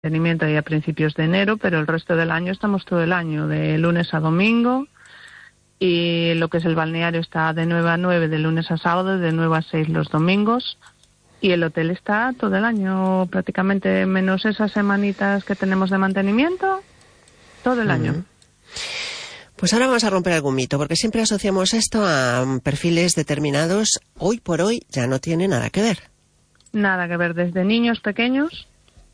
mantenimiento ahí a principios de enero, pero el resto del año estamos todo el año, de lunes a domingo, y lo que es el balneario está de 9 a 9 de lunes a sábado, de 9 a 6 los domingos, y el hotel está todo el año prácticamente, menos esas semanitas que tenemos de mantenimiento, todo el año. Pues ahora vamos a romper algún mito, porque siempre asociamos esto a perfiles determinados. Hoy por hoy ya no tiene nada que ver. Nada que ver, desde niños pequeños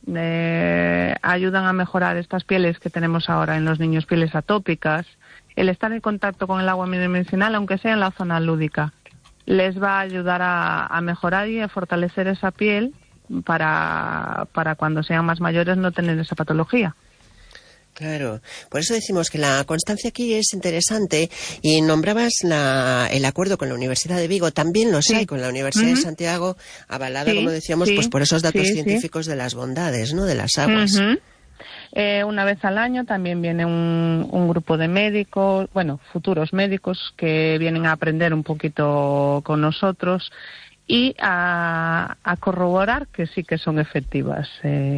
ayudan a mejorar estas pieles que tenemos ahora en los niños, pieles atópicas. El estar en contacto con el agua medicinal, aunque sea en la zona lúdica, les va a ayudar a mejorar y a fortalecer esa piel para cuando sean más mayores no tener esa patología. Claro, por eso decimos que la constancia aquí es interesante, y nombrabas el acuerdo con la Universidad de Vigo, también los hay con la Universidad de Santiago, avalada, como decíamos, pues por esos datos científicos de las bondades, ¿no?, de las aguas. Una vez al año también viene un grupo de médicos, bueno, futuros médicos, que vienen a aprender un poquito con nosotros y a corroborar que sí que son efectivas.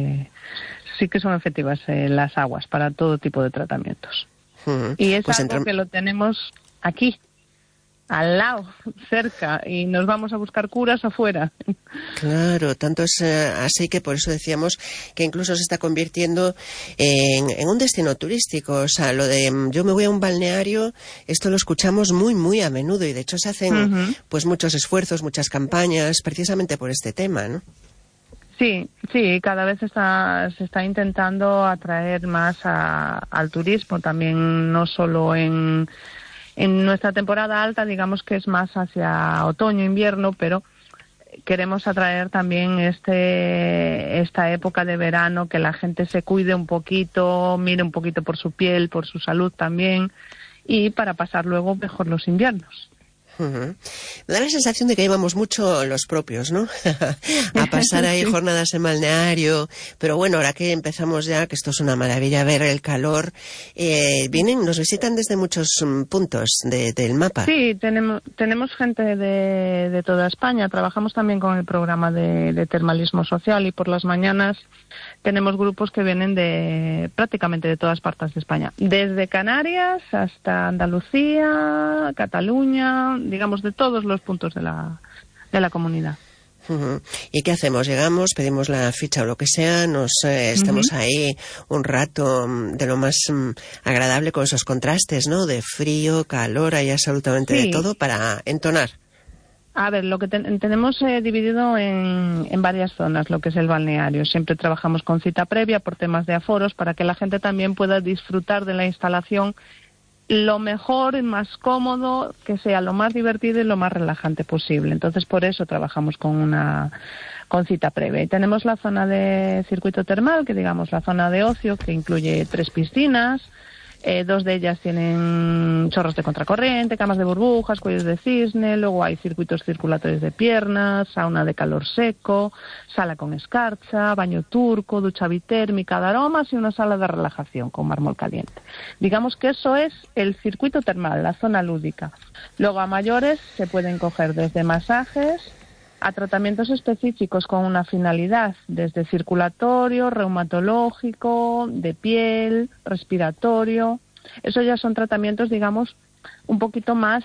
Sí que son efectivas las aguas para todo tipo de tratamientos. Y es pues algo que lo tenemos aquí, al lado, cerca, y nos vamos a buscar curas afuera. Claro, tanto es así que por eso decíamos que incluso se está convirtiendo en un destino turístico. O sea, lo de yo me voy a un balneario, esto lo escuchamos muy, muy a menudo, y de hecho se hacen pues muchos esfuerzos, muchas campañas, precisamente por este tema, ¿no? Sí, cada vez se está intentando atraer más al turismo, también no solo en nuestra temporada alta, digamos que es más hacia otoño, invierno, pero queremos atraer también esta época de verano, que la gente se cuide un poquito, mire un poquito por su piel, por su salud también, y para pasar luego mejor los inviernos. Me da la sensación de que llevamos mucho los propios, ¿no? A pasar ahí jornadas en balneario. Pero bueno, ahora que empezamos ya, que esto es una maravilla ver el calor, nos visitan desde muchos puntos del mapa. Sí, tenemos gente de toda España. Trabajamos también con el programa de termalismo social, y por las mañanas tenemos grupos que vienen prácticamente de todas partes de España. Desde Canarias hasta Andalucía, Cataluña, digamos, de todos los puntos de la comunidad. ¿Y qué hacemos? Llegamos, pedimos la ficha o lo que sea, estamos ahí un rato de lo más agradable, con esos contrastes, ¿no?, de frío, calor, hay absolutamente de todo para entonar. A ver, lo que tenemos dividido en varias zonas, lo que es el balneario. Siempre trabajamos con cita previa por temas de aforos, para que la gente también pueda disfrutar de la instalación lo mejor y más cómodo, que sea lo más divertido y lo más relajante posible. Entonces, por eso trabajamos con cita previa. Y tenemos la zona de circuito termal, que digamos la zona de ocio, que incluye 3 piscinas. 2 de ellas tienen chorros de contracorriente, camas de burbujas, cuellos de cisne, luego hay circuitos circulatorios de piernas, sauna de calor seco, sala con escarcha, baño turco, ducha bitérmica de aromas y una sala de relajación con mármol caliente. Digamos que eso es el circuito termal, la zona lúdica. Luego a mayores se pueden coger desde masajes a tratamientos específicos con una finalidad, desde circulatorio, reumatológico, de piel, respiratorio. Eso ya son tratamientos, digamos, un poquito más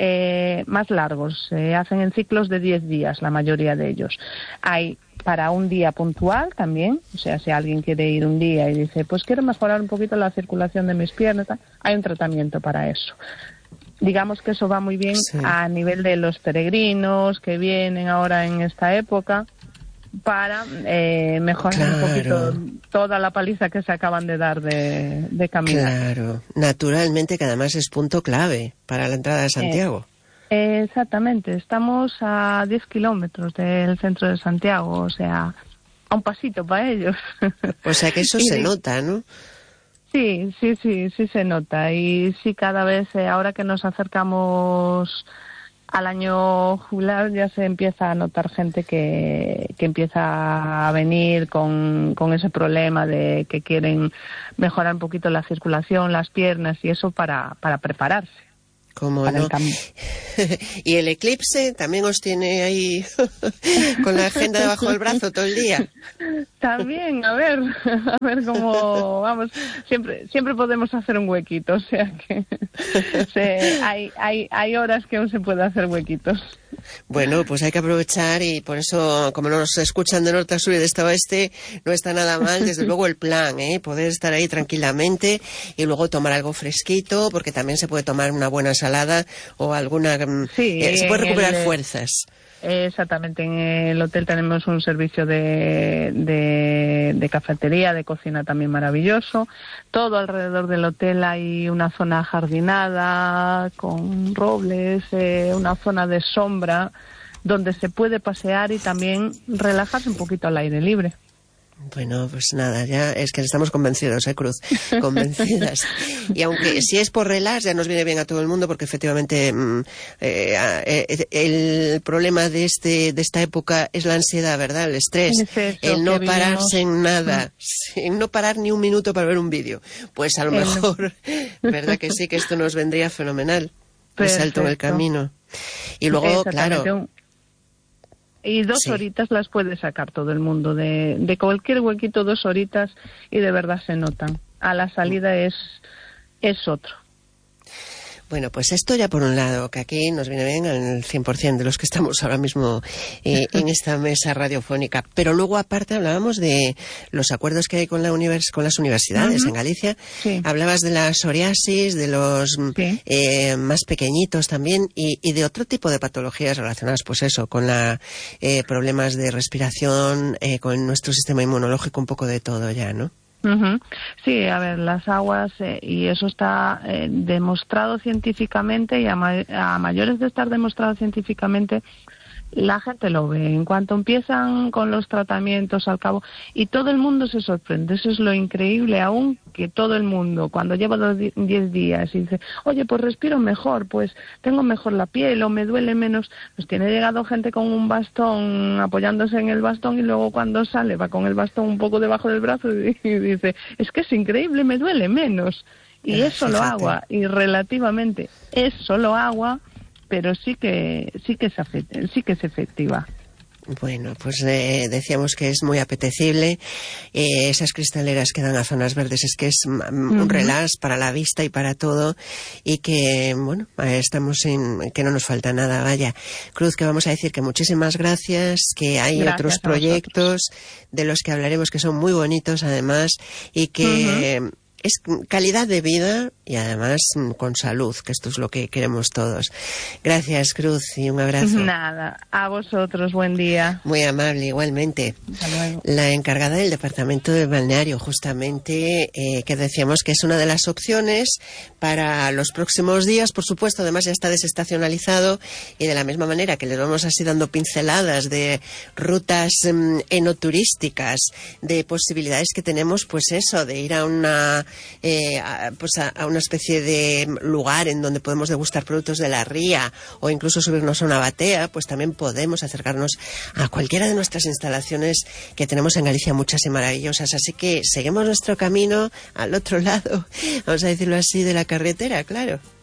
largos. Se hacen en ciclos de 10 días, la mayoría de ellos. Hay para un día puntual también, o sea, si alguien quiere ir un día y dice, pues quiero mejorar un poquito la circulación de mis piernas, hay un tratamiento para eso. Digamos que eso va muy bien a nivel de los peregrinos que vienen ahora en esta época, para mejorar un poquito toda la paliza que se acaban de dar de caminar. Claro, naturalmente, que además es punto clave para la entrada de Santiago. Exactamente, estamos a 10 kilómetros del centro de Santiago, o sea, a un pasito para ellos. O sea que eso se nota, ¿no? Sí se nota, y sí, cada vez ahora que nos acercamos al año jubilar ya se empieza a notar gente que empieza a venir con ese problema de que quieren mejorar un poquito la circulación, las piernas y eso para prepararse. ¿Cómo no? Y el eclipse también os tiene ahí con la agenda debajo del brazo todo el día. También, a ver cómo vamos. Siempre podemos hacer un huequito, o sea que hay horas que aún se puede hacer huequitos. Bueno, pues hay que aprovechar y por eso, como nos escuchan de norte a sur y de este a oeste, no está nada mal, desde luego el plan, poder estar ahí tranquilamente y luego tomar algo fresquito, porque también se puede tomar una buena ensalada o alguna... se puede recuperar fuerzas. Exactamente, en el hotel tenemos un servicio de cafetería, de cocina también maravilloso. Todo alrededor del hotel hay una zona jardinada con robles, una zona de sombra donde se puede pasear y también relajarse un poquito al aire libre. Bueno, pues nada, ya es que estamos convencidos, Cruz, convencidas. Y aunque si es por relax, ya nos viene bien a todo el mundo, porque efectivamente el problema de esta época es la ansiedad, ¿verdad? El estrés, el no pararse en nada, en no parar ni un minuto para ver un vídeo. Pues a lo mejor, ¿verdad que sí? Que esto nos vendría fenomenal, el salto en el camino. Y luego, claro... Y 2 horitas las puede sacar todo el mundo, de cualquier huequito 2 horitas, y de verdad se notan. A la salida es otro. Bueno, pues esto ya por un lado, que aquí nos viene bien al 100% de los que estamos ahora mismo en esta mesa radiofónica. Pero luego, aparte, hablábamos de los acuerdos que hay con las universidades en Galicia. Sí. Hablabas de la psoriasis, de los más pequeñitos también, y de otro tipo de patologías relacionadas, pues eso, con problemas de respiración, con nuestro sistema inmunológico, un poco de todo ya, ¿no? Sí, a ver, las aguas, y eso está demostrado científicamente, y a mayores de estar demostrado científicamente, la gente lo ve. En cuanto empiezan con los tratamientos al cabo, y todo el mundo se sorprende, eso es lo increíble aún, que todo el mundo, cuando lleva 10 días y dice, oye, pues respiro mejor, pues tengo mejor la piel o me duele menos, pues tiene llegado gente con un bastón, apoyándose en el bastón, y luego cuando sale va con el bastón un poco debajo del brazo y dice, es que es increíble, me duele menos. Y es solo agua, y relativamente es solo agua, pero sí que es efectiva. Bueno, pues decíamos que es muy apetecible. Esas cristaleras que dan a zonas verdes, es que es un relax para la vista y para todo, y que, bueno, estamos que no nos falta nada, vaya. Cruz, que vamos a decir que muchísimas gracias, que hay otros proyectos de los que hablaremos que son muy bonitos además, y que... es calidad de vida y además con salud, que esto es lo que queremos todos. Gracias, Cruz, y un abrazo. Nada, a vosotros, buen día. Muy amable, igualmente. Hasta luego. La encargada del departamento de balneario, justamente, que decíamos que es una de las opciones para los próximos días, por supuesto, además ya está desestacionalizado, y de la misma manera que les vamos así dando pinceladas de rutas enoturísticas, de posibilidades que tenemos, pues eso, de ir a una una especie de lugar en donde podemos degustar productos de la ría, o incluso subirnos a una batea, pues también podemos acercarnos a cualquiera de nuestras instalaciones que tenemos en Galicia, muchas y maravillosas. Así que seguimos nuestro camino al otro lado, vamos a decirlo así, de la carretera, claro.